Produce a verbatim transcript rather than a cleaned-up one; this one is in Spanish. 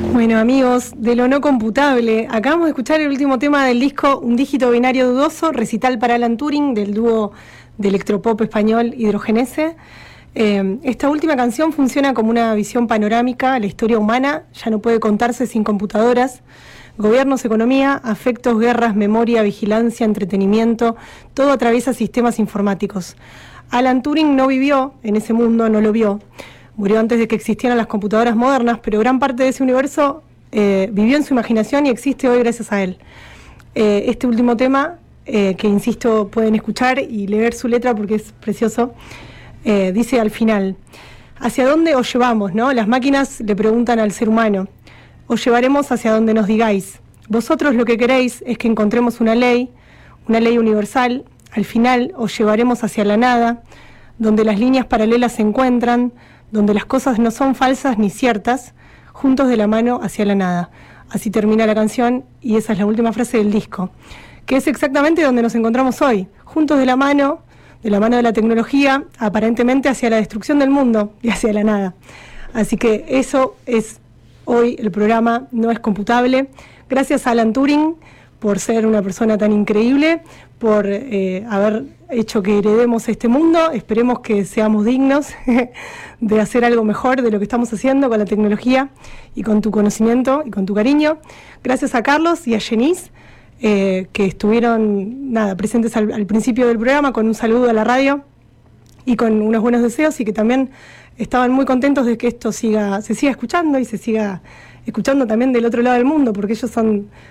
Bueno, amigos, de lo no computable, acabamos de escuchar el último tema del disco Un dígito binario dudoso, recital para Alan Turing, del dúo de electropop español Hidrogenese. Eh, esta última canción funciona como una visión panorámica. La historia humana ya no puede contarse sin computadoras. Gobiernos, economía, afectos, guerras, memoria, vigilancia, entretenimiento, todo atraviesa sistemas informáticos. Alan Turing no vivió en ese mundo, no lo vio. Murió antes de que existieran las computadoras modernas, pero gran parte de ese universo eh, vivió en su imaginación y existe hoy gracias a él. Eh, este último tema, eh, que insisto pueden escuchar y leer su letra porque es precioso, eh, dice al final: ¿hacia dónde os llevamos, no? Las máquinas le preguntan al ser humano. Os llevaremos hacia donde nos digáis. Vosotros lo que queréis es que encontremos una ley, una ley universal. Al final os llevaremos hacia la nada, donde las líneas paralelas se encuentran, donde las cosas no son falsas ni ciertas, juntos de la mano hacia la nada. Así termina la canción y esa es la última frase del disco, que es exactamente donde nos encontramos hoy, juntos de la mano, de la mano de la tecnología, aparentemente hacia la destrucción del mundo y hacia la nada. Así que eso es hoy el programa No es Computable. Gracias a Alan Turing por ser una persona tan increíble, por eh, haber hecho que heredemos este mundo. Esperemos que seamos dignos de hacer algo mejor de lo que estamos haciendo con la tecnología y con tu conocimiento y con tu cariño. Gracias a Carlos y a Jenice, eh, que estuvieron nada, presentes al, al principio del programa, con un saludo a la radio y con unos buenos deseos, y que también estaban muy contentos de que esto siga, se siga escuchando y se siga escuchando también del otro lado del mundo, porque ellos son